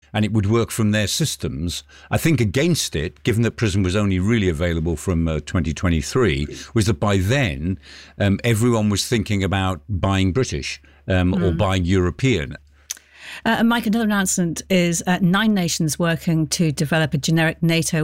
and it would work from their systems. I think against it, given that PRISM was only really available from 2023, was that by then everyone was thinking about buying British or buying European. Mike, another announcement is 9 nations working to develop a generic NATO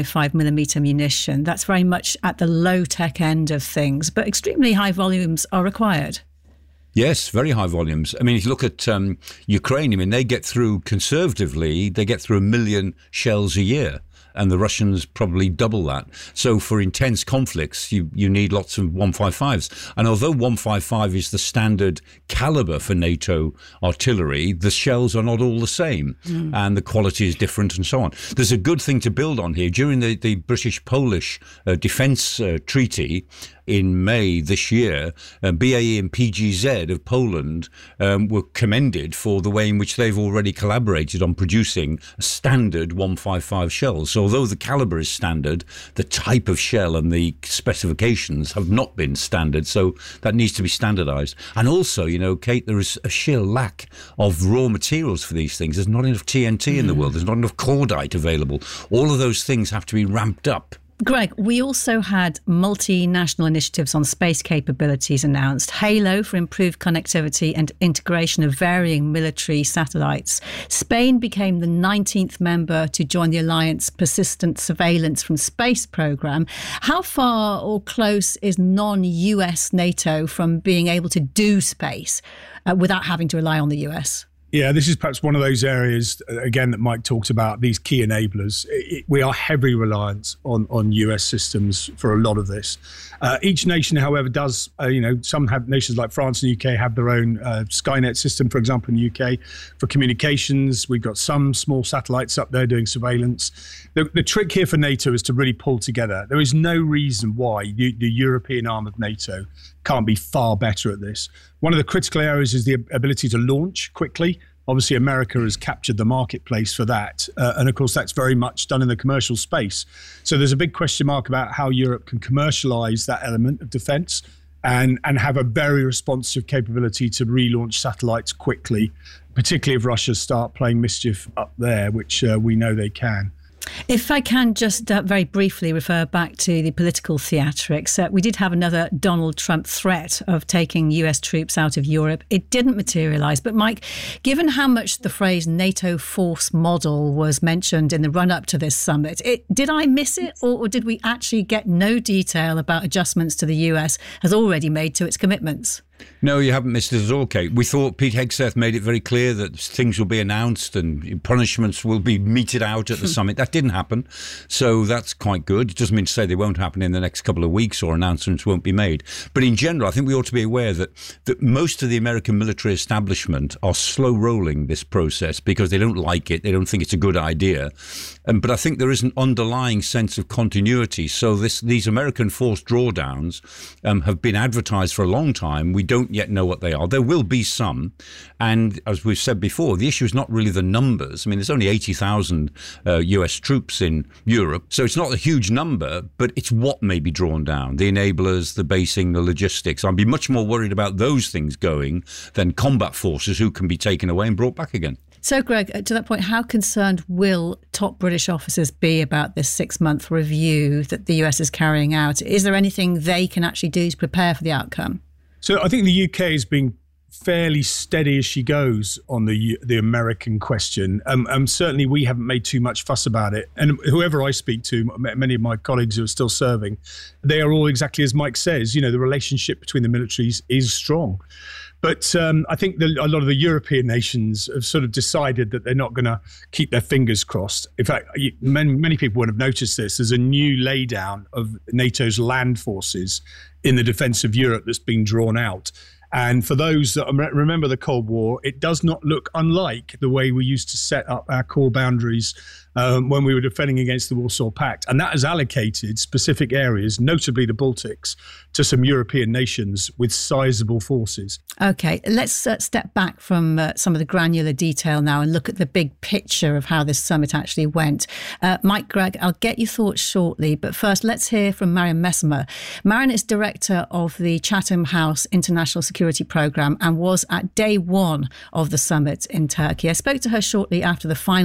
155mm munition. That's very much at the low-tech end of things, but extremely high volumes are required. Yes, very high volumes. I mean, if you look at Ukraine, I mean, they get through, conservatively, they get through 1 million shells a year. And the Russians probably double that. So for intense conflicts, you need lots of 155s. And although 155 is the standard caliber for NATO artillery, the shells are not all the same. And the quality is different and so on. There's a good thing to build on here. During the British-Polish defence treaty, in May this year, BAE and PGZ of Poland were commended for the way in which they've already collaborated on producing a standard 155 shells. So although the caliber is standard, the type of shell and the specifications have not been standard. So that needs to be standardized. And also, you know, Kate, there is a sheer lack of raw materials for these things. There's not enough TNT in the world. There's not enough cordite available. All of those things have to be ramped up. Greg, we also had multinational initiatives on space capabilities announced. HALO for improved connectivity and integration of varying military satellites. Spain became the 19th member to join the Alliance Persistent Surveillance from Space programme. How far or close is non-US NATO from being able to do space without having to rely on the US? Yeah, this is perhaps one of those areas, again, that Mike talked about, these key enablers. We are heavily reliant on US systems for a lot of this. Each nation, however, does, some have nations like France and UK have their own Skynet system, for example, in the UK. For communications, we've got some small satellites up there doing surveillance. The trick here for NATO is to really pull together. There is no reason why the European arm of NATO can't be far better at this. One of the critical areas is the ability to launch quickly. Obviously, America has captured the marketplace for that. And of course, that's very much done in the commercial space. So there's a big question mark about how Europe can commercialize that element of defense and have a very responsive capability to relaunch satellites quickly, particularly if Russia start playing mischief up there, which we know they can. If I can just very briefly refer back to the political theatrics, we did have another Donald Trump threat of taking US troops out of Europe. It didn't materialise. But Mike, given how much the phrase NATO force model was mentioned in the run-up to this summit, did I miss it, or did we actually get no detail about adjustments to the US has already made to its commitments? No, you haven't missed it at all, Kate. We thought Pete Hegseth made it very clear that things will be announced and punishments will be meted out at the summit. That didn't happen. So that's quite good. It doesn't mean to say they won't happen in the next couple of weeks or announcements won't be made. But in general, I think we ought to be aware that most of the American military establishment are slow rolling this process because they don't like it. They don't think it's a good idea. But I think there is an underlying sense of continuity. So these American force drawdowns have been advertised for a long time. We don't yet know what they are. There will be some. And as we've said before, the issue is not really the numbers. I mean, there's only 80,000 US troops in Europe. So it's not a huge number, but it's what may be drawn down. The enablers, the basing, the logistics. I'd be much more worried about those things going than combat forces who can be taken away and brought back again. So, Greg, to that point, how concerned will top British officers be about this 6-month review that the US is carrying out? Is there anything they can actually do to prepare for the outcome? So I think the UK has been fairly steady as she goes on the American question. Certainly we haven't made too much fuss about it. And whoever I speak to, many of my colleagues who are still serving, they are all exactly as Mike says. You know, the relationship between the militaries is strong. But I think a lot of the European nations have sort of decided that they're not going to keep their fingers crossed. In fact, many people would have noticed this. There's a new laydown of NATO's land forces in the defence of Europe that's been drawn out. And for those that remember the Cold War, it does not look unlike the way we used to set up our core boundaries when we were defending against the Warsaw Pact. And that has allocated specific areas, notably the Baltics, to some European nations with sizable forces. OK, let's step back from some of the granular detail now and look at the big picture of how this summit actually went. Mike, Greg, I'll get your thoughts shortly. But first, let's hear from Marion Messimer. Marion is director of the Chatham House International Security Programme and was at day one of the summit in Turkey. I spoke to her shortly after the final